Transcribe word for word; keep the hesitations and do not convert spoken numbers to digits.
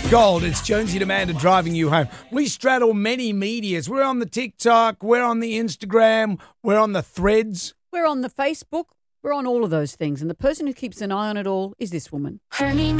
Gold. It's Jonesy and Amanda driving you home. We straddle many medias. We're on the TikTok, we're on the Instagram, we're on the Threads. We're on the Facebook. We're on all of those things. And the person who keeps an eye on it all is this woman. Her name